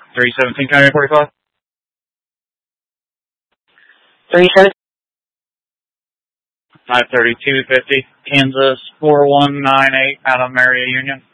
317 County 45. 37. 53250, Kansas 4198 out of Maria Union.